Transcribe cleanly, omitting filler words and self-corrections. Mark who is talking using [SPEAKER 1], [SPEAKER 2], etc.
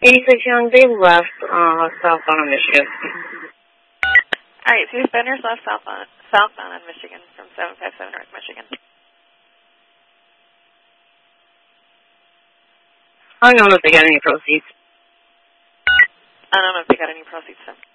[SPEAKER 1] 86 Young, they left southbound on Michigan.
[SPEAKER 2] All right, 2 offenders left southbound on Michigan from 757 North Michigan.
[SPEAKER 1] I don't know if they got any proceeds.
[SPEAKER 2] I don't know if they got any proceeds, sir.